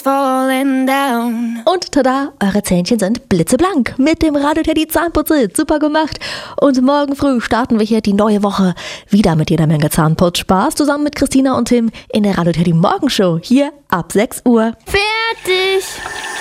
falling down. Und tada, eure Zähnchen sind blitzeblank mit dem Radio Teddy Zahnputzel. Super gemacht. Und morgen früh starten wir hier die neue Woche wieder mit jeder Menge Zahnputzspaß zusammen mit Christina und Tim in der Radio Teddy Morgenshow hier ab 6 Uhr. Fertig!